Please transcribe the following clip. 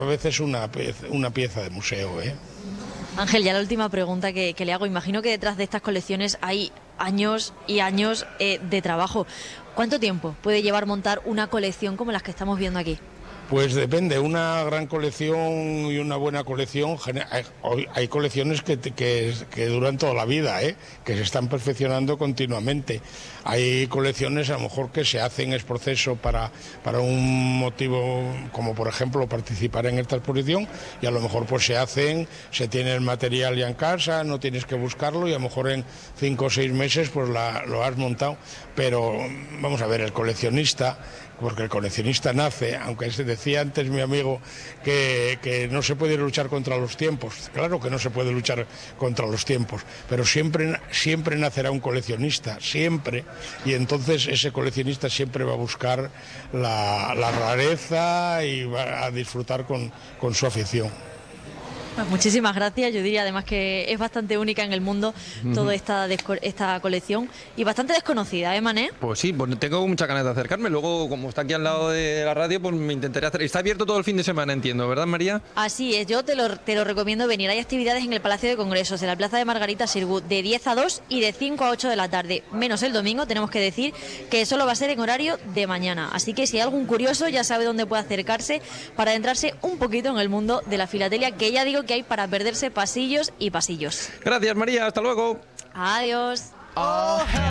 A veces una pieza de museo, ¿eh? Ángel, ya la última pregunta que le hago. Imagino que detrás de estas colecciones hay años y años de trabajo. ¿Cuánto tiempo puede llevar montar una colección como las que estamos viendo aquí? Pues depende, una gran colección y una buena colección, hay colecciones que duran toda la vida, que se están perfeccionando continuamente. Hay colecciones a lo mejor que se hacen es proceso para un motivo, como por ejemplo participar en esta exposición, y a lo mejor pues se tiene el material ya en casa, no tienes que buscarlo y a lo mejor en 5 o 6 meses pues lo has montado. Pero vamos a ver, el coleccionista, porque el coleccionista nace, aunque se decía antes mi amigo que no se puede luchar contra los tiempos. Claro que no se puede luchar contra los tiempos, pero siempre nacerá un coleccionista, siempre, y entonces ese coleccionista siempre va a buscar la rareza y va a disfrutar con su afición. Pues muchísimas gracias. Yo diría además que es bastante única en el mundo toda esta colección y bastante desconocida, ¿eh, Mané? Pues sí, pues tengo muchas ganas de acercarme. Luego, como está aquí al lado de la radio, pues me intentaré hacer. Está abierto todo el fin de semana, entiendo, ¿verdad, María? Así es, yo te lo recomiendo venir. Hay actividades en el Palacio de Congresos, en la Plaza de Margarita Sirgut, de 10 a 2 y de 5 a 8 de la tarde, menos el domingo. Tenemos que decir que solo va a ser en horario de mañana. Así que si hay algún curioso, ya sabe dónde puede acercarse para adentrarse un poquito en el mundo de la filatelia, que ya digo que hay para perderse pasillos y pasillos. Gracias, María. Hasta luego. Adiós.